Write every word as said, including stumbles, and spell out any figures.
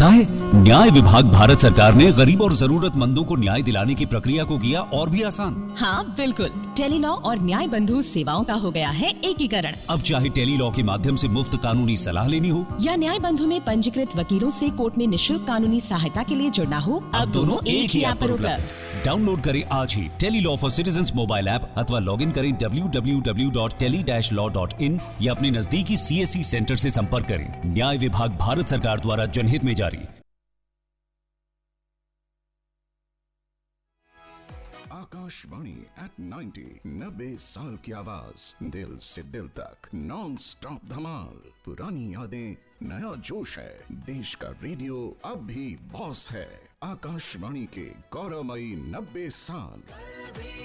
पता है, न्याय विभाग भारत सरकार ने गरीब और जरूरतमंदों को न्याय दिलाने की प्रक्रिया को किया और भी आसान। हाँ बिल्कुल, टेलीलॉ और न्याय बंधु सेवाओं का हो गया है एकीकरण। अब चाहे टेलीलॉ के माध्यम से मुफ्त कानूनी सलाह लेनी हो या न्याय बंधु में पंजीकृत वकीलों से कोर्ट में निशुल्क कानूनी सहायता के लिए जुड़ना हो, अब दोनों एक ही ऐप पर उपलब्ध। डाउनलोड करें आज ही Tele-Law for citizens mobile app अथवा लॉग इन करें W W W dot tele dash law dot in या अपने नजदीकी सी एस सी सेंटर से संपर्क करें। न्याय विभाग भारत सरकार द्वारा जनहित में जारी। आकाशवाणी एट नाइंटी, नब्बे साल की आवाज, दिल से दिल तक, नॉन स्टॉप धमाल, पुरानी यादें, नया जोश है, देश का रेडियो अब भी बॉस है। आकाशवाणी के गौरवमयी नब्बे साल।